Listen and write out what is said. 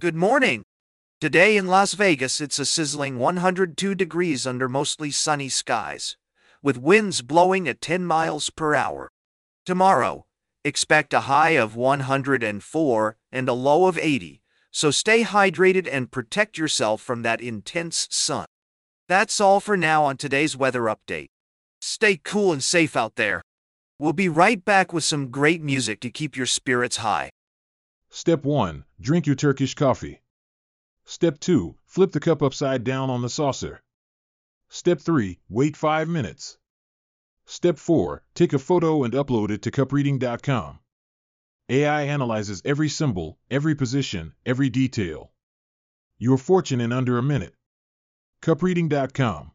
Good morning. Today in Las Vegas, it's a sizzling 102 degrees under mostly sunny skies, with winds blowing at 10 miles per hour. Tomorrow, expect a high of 104 and a low of 80, so stay hydrated and protect yourself from that intense sun. That's all for now on today's weather update. Stay cool and safe out there. We'll be right back with some great music to keep your spirits high. Step 1. Drink your Turkish coffee. Step 2. Flip the cup upside down on the saucer. Step 3. Wait 5 minutes. Step 4. Take a photo and upload it to cupreading.com. AI analyzes every symbol, every position, every detail. Your fortune in under a minute. cupreading.com